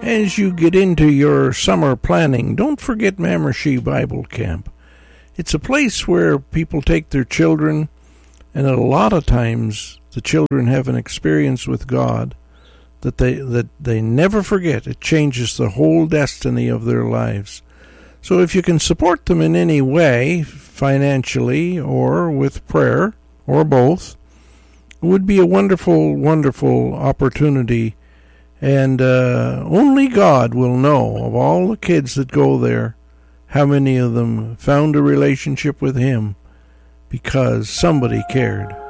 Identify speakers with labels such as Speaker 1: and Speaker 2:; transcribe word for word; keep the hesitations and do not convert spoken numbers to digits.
Speaker 1: As you get into your summer planning, don't forget Mamershey Bible Camp. It's a place where people take their children, and a lot of times the children have an experience with God that they that they never forget. It changes the whole destiny of their lives. So if you can support them in any way, financially or with prayer, or both, it would be a wonderful, wonderful opportunity. And uh, only God will know, of all the kids that go there, how many of them found a relationship with Him because somebody cared.